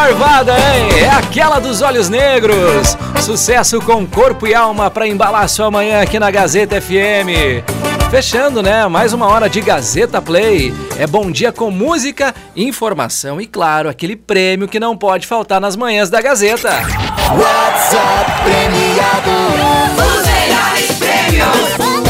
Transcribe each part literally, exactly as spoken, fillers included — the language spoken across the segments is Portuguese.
Marvada, hein? É aquela dos olhos negros. Sucesso com corpo e alma para embalar sua manhã aqui na Gazeta F M. Fechando, né? Mais uma hora de Gazeta Play. É bom dia com música, informação e, claro, aquele prêmio que não pode faltar nas manhãs da Gazeta. WhatsApp premiado. Os melhores prêmios.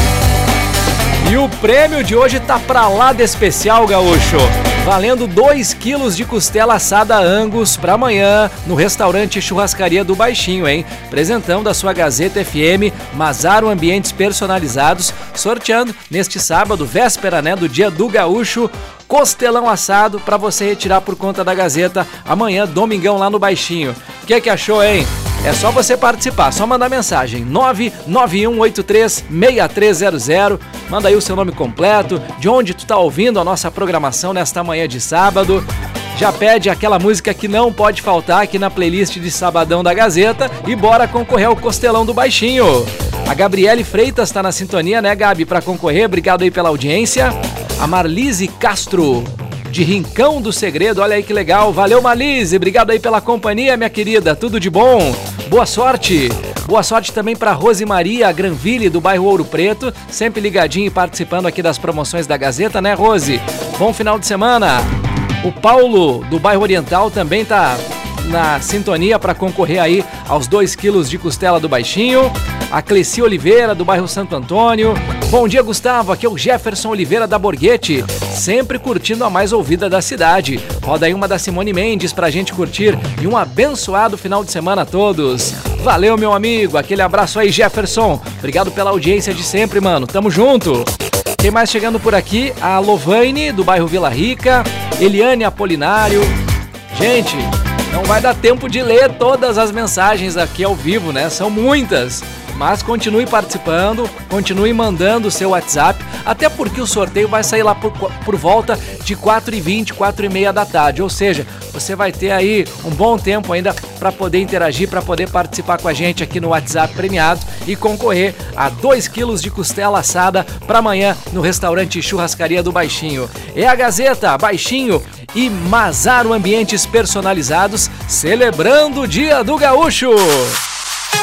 E o prêmio de hoje tá pra lá de especial, gaúcho. Valendo dois quilos de costela assada Angus pra amanhã no restaurante Churrascaria do Baixinho, hein? Presentão da sua Gazeta F M, Mazaro Ambientes Personalizados, sorteando neste sábado, véspera, né, do dia do gaúcho, costelão assado pra você retirar por conta da Gazeta amanhã, domingão, lá no Baixinho. O que que achou, hein? É só você participar, só mandar mensagem nove nove um oito três seis três zero zero. Manda aí o seu nome completo, de onde tu tá ouvindo a nossa programação nesta manhã de sábado. Já pede aquela música que não pode faltar aqui na playlist de Sabadão da Gazeta e bora concorrer ao Costelão do Baixinho. A Gabriele Freitas tá na sintonia, né, Gabi, para concorrer. Obrigado aí pela audiência. A Marlise Castro, de Rincão do Segredo, olha aí que legal. Valeu, Marlise, obrigado aí pela companhia, minha querida, tudo de bom, boa sorte. Boa sorte também para Rose Maria Granville, do bairro Ouro Preto, sempre ligadinho e participando aqui das promoções da Gazeta, né, Rose? Bom final de semana. O Paulo, do bairro Oriental, também tá na sintonia para concorrer aí aos dois quilos de costela do Baixinho. A Cleci Oliveira, do bairro Santo Antônio. Bom dia, Gustavo, aqui é o Jefferson Oliveira da Borghetti, sempre curtindo a mais ouvida da cidade. Roda aí uma da Simone Mendes pra gente curtir e um abençoado final de semana a todos. Valeu, meu amigo, aquele abraço aí, Jefferson. Obrigado pela audiência de sempre, mano, tamo junto. Quem mais chegando por aqui? A Lovaine, do bairro Vila Rica. Eliane Apolinário. Gente, não vai dar tempo de ler todas as mensagens aqui ao vivo, né? São muitas. Mas continue participando, continue mandando o seu WhatsApp, até porque o sorteio vai sair lá por, por volta de quatro e vinte, quatro e meia da tarde. Ou seja, você vai ter aí um bom tempo ainda para poder interagir, para poder participar com a gente aqui no WhatsApp premiado e concorrer a dois quilos de costela assada para amanhã no restaurante Churrascaria do Baixinho. É a Gazeta, Baixinho e Mazaro Ambientes Personalizados celebrando o Dia do Gaúcho.